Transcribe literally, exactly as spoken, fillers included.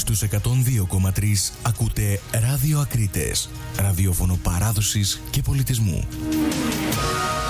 Στους εκατόν δύο κόμμα τρία ακούτε Ράδιο Ακρίτες, ραδιόφωνο παράδοσης και πολιτισμού.